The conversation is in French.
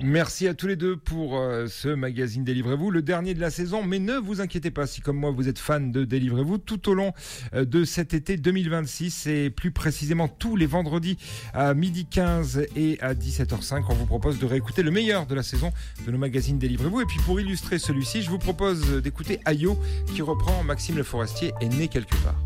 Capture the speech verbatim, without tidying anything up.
Merci à tous les deux pour euh, ce magazine Délivrez-vous, le dernier de la saison. Mais ne vous inquiétez pas, si comme moi vous êtes fan de Délivrez-vous, tout au long euh, de cet été deux mille vingt-six et plus précisément tous les vendredis à midi quinze et à dix-sept heures cinq, on vous propose de réécouter le meilleur de la saison de nos magazines Délivrez-vous. Et puis pour illustrer celui-ci, je vous propose d'écouter Ayo qui reprend Maxime Le Forestier est né quelque part.